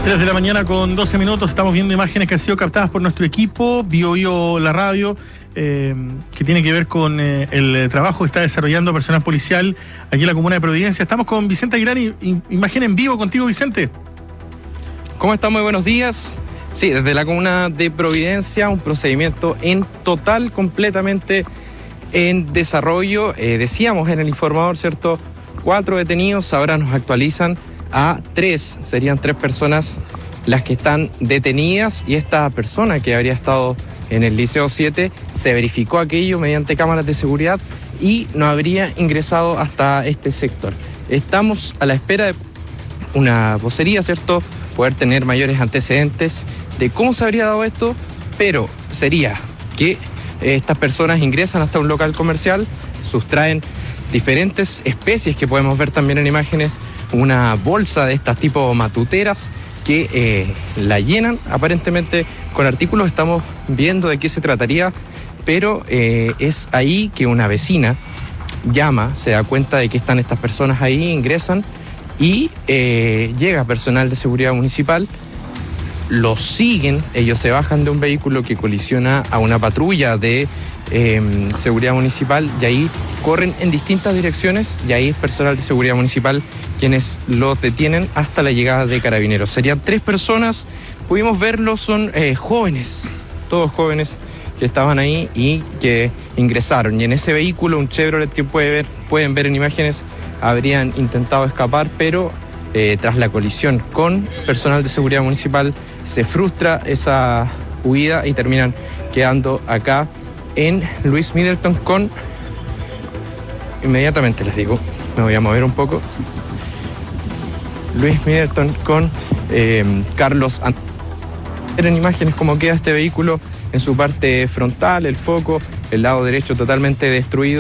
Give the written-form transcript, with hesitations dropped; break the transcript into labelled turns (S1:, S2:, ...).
S1: 3 de la mañana con 12 minutos, estamos viendo imágenes que han sido captadas por nuestro equipo, Bio la radio, que tiene que ver con el trabajo que está desarrollando personal policial aquí en la comuna de Providencia. Estamos con Vicente Aguilar, imagen en vivo contigo, Vicente.
S2: ¿Cómo están? Muy buenos días. Sí, desde la comuna de Providencia, un procedimiento en total, completamente en desarrollo. Decíamos en el informador, ¿cierto? 4 detenidos, ahora nos actualizan a 3, serían 3 personas las que están detenidas, y esta persona que habría estado en el Liceo 7 se verificó aquello mediante cámaras de seguridad y no habría ingresado hasta este sector. Estamos a la espera de una vocería, ¿cierto? Poder tener mayores antecedentes de cómo se habría dado esto, pero sería que estas personas ingresan hasta un local comercial, sustraen diferentes especies que podemos ver también en imágenes, una bolsa de estas tipo matuteras que la llenan aparentemente con artículos. Estamos viendo de qué se trataría, pero es ahí que una vecina llama, se da cuenta de que están estas personas ahí, ingresan y llega personal de seguridad municipal, los siguen, ellos se bajan de un vehículo que colisiona a una patrulla de seguridad municipal, y ahí corren en distintas direcciones, y ahí es personal de seguridad municipal quienes los detienen hasta la llegada de carabineros. Serían 3 personas, pudimos verlos, son jóvenes, todos jóvenes que estaban ahí y que ingresaron, y en ese vehículo, un Chevrolet que pueden ver en imágenes, habrían intentado escapar, pero tras la colisión con personal de seguridad municipal se frustra esa huida y terminan quedando acá en Luis Middleton con, inmediatamente les digo, me voy a mover un poco, Luis Middleton con Carlos. En imágenes cómo queda este vehículo en su parte frontal, el foco, el lado derecho totalmente destruido.